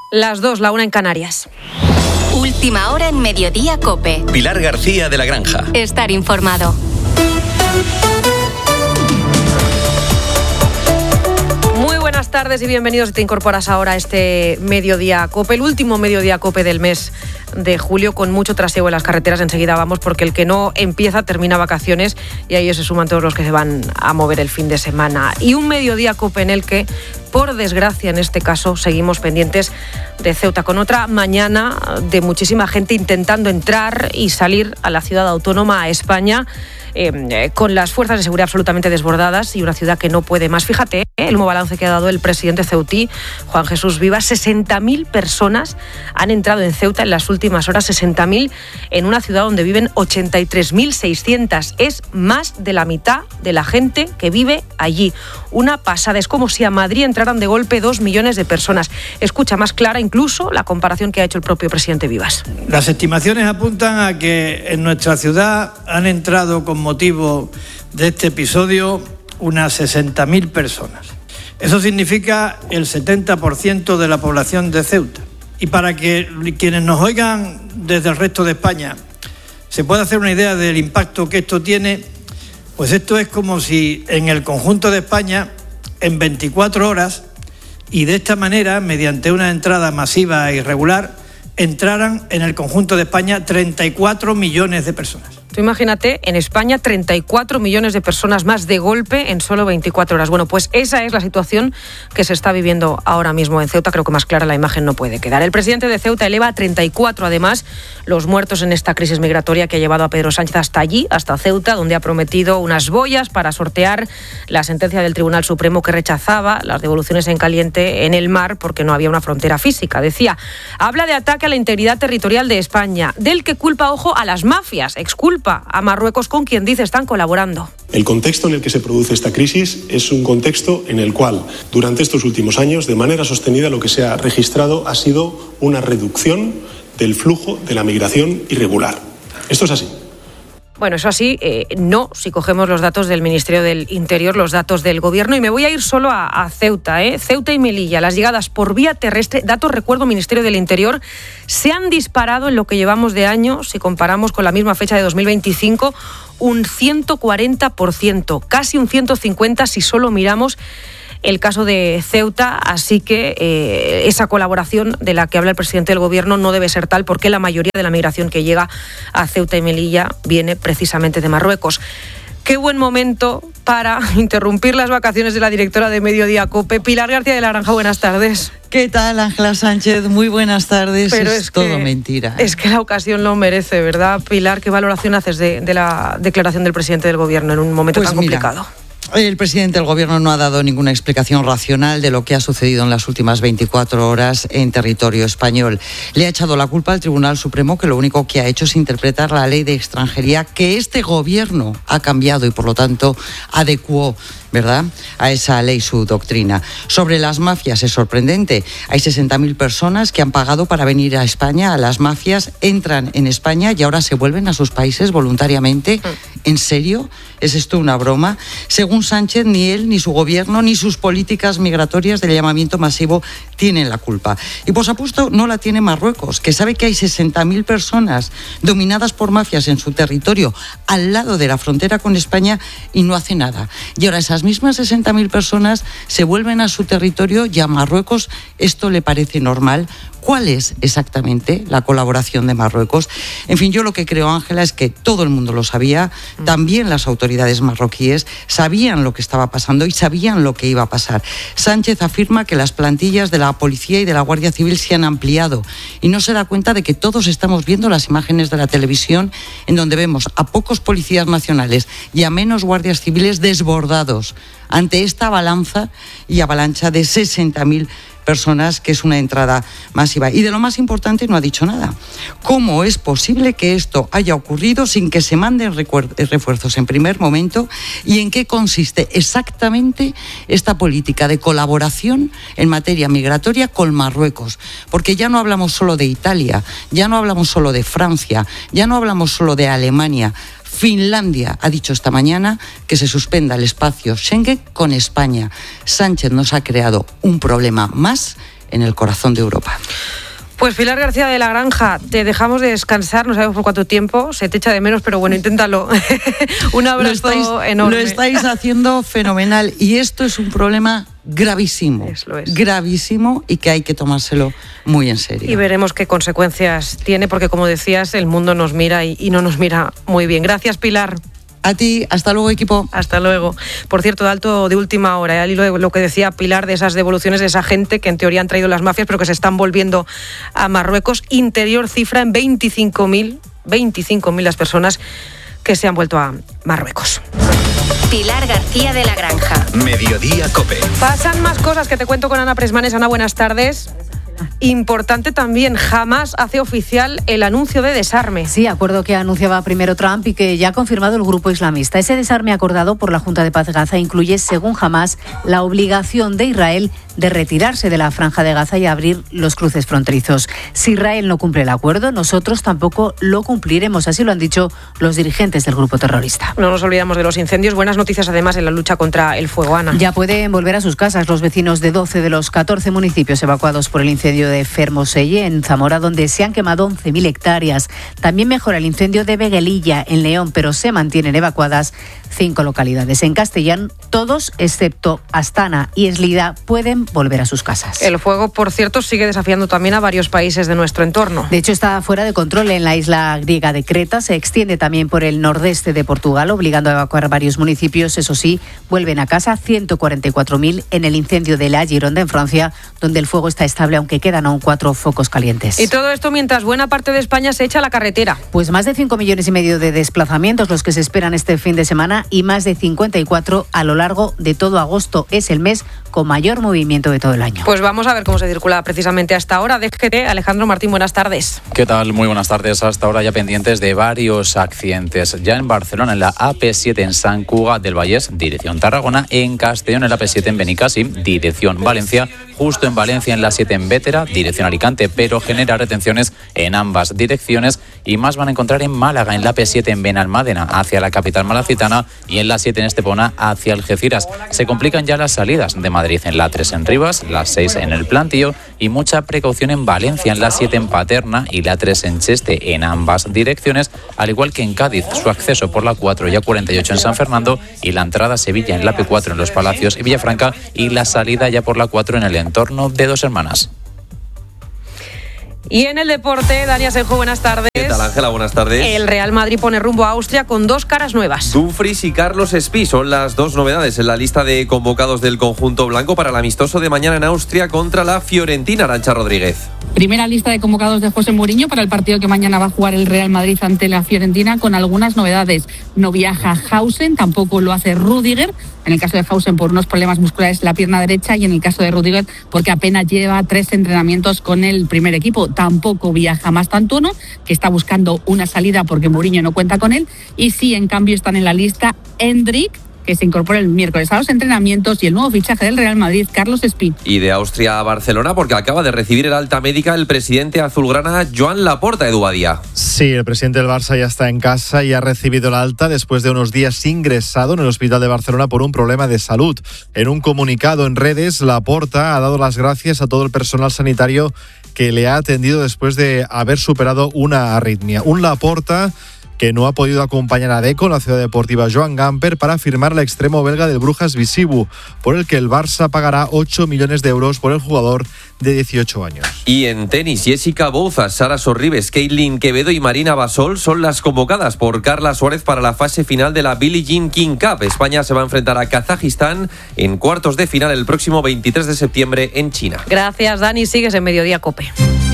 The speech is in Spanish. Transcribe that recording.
Las 2, la 1 en Canarias. Última hora en Mediodía COPE. Pilar García de la Granja. Estar informado. Muy buenas tardes y bienvenidos. Te incorporas ahora a este Mediodía COPE, el último Mediodía COPE del mes de julio, con mucho trasiego en las carreteras. Enseguida vamos, porque el que no empieza termina vacaciones y a ellos se suman todos los que se van a mover el fin de semana. Y un Mediodía COPE en el que, por desgracia en este caso, seguimos pendientes de Ceuta, con otra mañana de muchísima gente intentando entrar y salir a la ciudad autónoma, a España, con las fuerzas de seguridad absolutamente desbordadas y una ciudad que no puede más. Fíjate, el último balance que ha dado el presidente ceutí, Juan Jesús Vivas: 60.000 personas han entrado en Ceuta en las últimas horas, 60.000 en una ciudad donde viven 83.600. Es más de la mitad de la gente que vive allí. Una pasada. Es como si a Madrid entraran de golpe 2 millones de personas. Escucha, más clara incluso la comparación que ha hecho el propio presidente Vivas. Las estimaciones apuntan a que en nuestra ciudad han entrado, con motivo de este episodio, unas 60.000 personas. Eso significa el 70% de la población de Ceuta. Y para que quienes nos oigan desde el resto de España se pueda hacer una idea del impacto que esto tiene, pues esto es como si en el conjunto de España, en 24 horas, y de esta manera, mediante una entrada masiva e irregular, entraran en el conjunto de España 34 millones de personas. Tú imagínate, en España 34 millones de personas más de golpe en solo 24 horas. Bueno, pues esa es la situación que se está viviendo ahora mismo en Ceuta. Creo que más clara la imagen no puede quedar. El presidente de Ceuta eleva a 34, además, los muertos en esta crisis migratoria que ha llevado a Pedro Sánchez hasta allí, hasta Ceuta, donde ha prometido unas boyas para sortear la sentencia del Tribunal Supremo que rechazaba las devoluciones en caliente en el mar porque no había una frontera física. Decía, habla de ataque a la integridad territorial de España, del que culpa, ojo, a las mafias, exculpa a Marruecos, con quien dice están colaborando. El contexto en el que se produce esta crisis es un contexto en el cual, durante estos últimos años, de manera sostenida, lo que se ha registrado ha sido una reducción del flujo de la migración irregular. Esto es así. Bueno, eso así, no, si cogemos los datos del Ministerio del Interior, los datos del Gobierno. Y me voy a ir solo a Ceuta, Ceuta y Melilla. Las llegadas por vía terrestre, datos, recuerdo, Ministerio del Interior, se han disparado en lo que llevamos de año, si comparamos con la misma fecha de 2025, un 140%, casi un 150% si solo miramos el caso de Ceuta, así que esa colaboración de la que habla el presidente del Gobierno no debe ser tal, porque la mayoría de la migración que llega a Ceuta y Melilla viene precisamente de Marruecos. Qué buen momento para interrumpir las vacaciones de la directora de Mediodía COPE, Pilar García de la Granja. Buenas tardes. ¿Qué tal, Ángela Sánchez? Muy buenas tardes. Pero es todo mentira. Es que la ocasión lo merece, ¿verdad, Pilar? ¿Qué valoración haces de la declaración del presidente del Gobierno en un momento tan complicado? El presidente del Gobierno no ha dado ninguna explicación racional de lo que ha sucedido en las últimas 24 horas en territorio español. Le ha echado la culpa al Tribunal Supremo, que lo único que ha hecho es interpretar la ley de extranjería que este Gobierno ha cambiado y, por lo tanto, adecuó, ¿verdad?, a esa ley su doctrina. Sobre las mafias es sorprendente. Hay 60.000 personas que han pagado para venir a España. Las mafias entran en España y ahora se vuelven a sus países voluntariamente. ¿En serio? ¿Es esto una broma? Según Sánchez, ni él, ni su gobierno, ni sus políticas migratorias del llamamiento masivo tienen la culpa. Y por supuesto no la tiene Marruecos, que sabe que hay 60.000 personas dominadas por mafias en su territorio, al lado de la frontera con España, y no hace nada. Y ahora esas mismas 60.000 personas se vuelven a su territorio y a Marruecos esto le parece normal. ¿Cuál es exactamente la colaboración de Marruecos? En fin, yo lo que creo, Ángela, es que todo el mundo lo sabía, también las autoridades marroquíes sabían lo que estaba pasando y sabían lo que iba a pasar. Sánchez afirma que las plantillas de la policía y de la Guardia Civil se han ampliado y no se da cuenta de que todos estamos viendo las imágenes de la televisión en donde vemos a pocos policías nacionales y a menos guardias civiles desbordados ante esta avalancha de 60.000 personas, que es una entrada masiva. Y de lo más importante no ha dicho nada. ¿Cómo es posible que esto haya ocurrido sin que se manden refuerzos en primer momento? ¿Y en qué consiste exactamente esta política de colaboración en materia migratoria con Marruecos? Porque ya no hablamos solo de Italia, ya no hablamos solo de Francia, ya no hablamos solo de Alemania. Finlandia ha dicho esta mañana que se suspenda el espacio Schengen con España. Sánchez nos ha creado un problema más en el corazón de Europa. Pues Pilar García de la Granja, te dejamos de descansar, no sabemos por cuánto tiempo, se te echa de menos, pero bueno, inténtalo. Un abrazo enorme. Lo estáis haciendo fenomenal y esto es un problema gravísimo, gravísimo y que hay que tomárselo muy en serio. Y veremos qué consecuencias tiene, porque como decías, el mundo nos mira y no nos mira muy bien. Gracias, Pilar. A ti, hasta luego, equipo. Hasta luego. Por cierto, dato de última hora, al hilo de lo que decía Pilar de esas devoluciones de esa gente que en teoría han traído las mafias, pero que se están volviendo a Marruecos. Interior cifra en 25.000 las personas que se han vuelto a Marruecos. Pilar García de la Granja. Mediodía COPE. Pasan más cosas que te cuento con Ana Presmanes. Ana, buenas tardes. Importante también, Hamás hace oficial el anuncio de desarme. Sí, acuerdo que anunciaba primero Trump y que ya ha confirmado el grupo islamista. Ese desarme acordado por la Junta de Paz de Gaza incluye, según Hamás, la obligación de Israel de retirarse de la Franja de Gaza y abrir los cruces fronterizos. Si Israel no cumple el acuerdo, nosotros tampoco lo cumpliremos. Así lo han dicho los dirigentes del grupo terrorista. No nos olvidamos de los incendios. Buenas noticias además en la lucha contra el fuego, Ana. Ya pueden volver a sus casas los vecinos de 12 de los 14 municipios evacuados por el incendio de Fermoselle, en Zamora, donde se han quemado 11.000 hectáreas. También mejora el incendio de Veguelilla, en León, pero se mantienen evacuadas 5 localidades. En Castellón, todos, excepto Astana y Eslida, pueden volver a sus casas. El fuego, por cierto, sigue desafiando también a varios países de nuestro entorno. De hecho, está fuera de control en la isla griega de Creta. Se extiende también por el nordeste de Portugal, obligando a evacuar varios municipios. Eso sí, vuelven a casa 144.000 en el incendio de la Gironde, en Francia, donde el fuego está estable, aunque quedan aún 4 focos calientes. Y todo esto mientras buena parte de España se echa a la carretera. Pues más de 5,5 millones de desplazamientos los que se esperan este fin de semana y más de 54 a lo largo de todo agosto. Es el mes con mayor movimiento de todo el año. Pues vamos a ver cómo se circula precisamente hasta ahora. DGT, Alejandro Martín, buenas tardes. ¿Qué tal? Muy buenas tardes. Hasta ahora ya pendientes de varios accidentes. Ya en Barcelona, en la AP7 en Sant Cugat del Vallès, dirección Tarragona. En Castellón, en la AP7 en Benicassi, dirección Valencia. Justo en Valencia, en la 7 en Bétera, dirección Alicante, pero genera retenciones en ambas direcciones. Y más van a encontrar en Málaga, en la AP7 en Benalmádena, hacia la capital malacitana, y en la 7 en Estepona, hacia Algeciras. Se complican ya las salidas de Madrid en la 3 en Rivas, la 6 en el Plantío, y mucha precaución en Valencia, en la 7 en Paterna y la 3 en Cheste, en ambas direcciones, al igual que en Cádiz, su acceso por la 4 y A48 en San Fernando, y la entrada a Sevilla en la P4 en Los Palacios y Villafranca, y la salida ya por la 4 en el entorno de Dos Hermanas. Y en el deporte, Dani Asenjo, buenas tardes. ¿Qué tal, Ángela? Buenas tardes. El Real Madrid pone rumbo a Austria con 2 caras nuevas. Dumfries y Carlos Espí son las 2 novedades en la lista de convocados del conjunto blanco para el amistoso de mañana en Austria contra la Fiorentina. Arantxa Rodríguez. Primera lista de convocados de José Mourinho para el partido que mañana va a jugar el Real Madrid ante la Fiorentina, con algunas novedades. No viaja Hausen, tampoco lo hace Rüdiger. En el caso de Hausen por unos problemas musculares en la pierna derecha, y en el caso de Rüdiger porque apenas lleva 3 entrenamientos con el primer equipo. Tampoco viaja Mastantuono, que está buscando una salida porque Mourinho no cuenta con él. Y sí, en cambio, están en la lista Endrick, que se incorpora el miércoles a los entrenamientos, y el nuevo fichaje del Real Madrid, Carlos Espí. Y de Austria a Barcelona, porque acaba de recibir el alta médica el presidente azulgrana Joan Laporta, Edu Badía. Sí, el presidente del Barça ya está en casa y ha recibido el alta después de unos días ingresado en el hospital de Barcelona por un problema de salud. En un comunicado en redes, Laporta ha dado las gracias a todo el personal sanitario que le ha atendido después de haber superado una arritmia. Un Laporta que no ha podido acompañar a Deco en la ciudad deportiva Joan Gamper para firmar el extremo belga del Brujas Visibu, por el que el Barça pagará 8 millones de euros por el jugador de 18 años. Y en tenis, Jessica Bouzas, Sara Sorribes, Caitlin Quevedo y Marina Basol son las convocadas por Carla Suárez para la fase final de la Billie Jean King Cup. España se va a enfrentar a Kazajistán en cuartos de final el próximo 23 de septiembre en China. Gracias, Dani. Sigues en Mediodía COPE.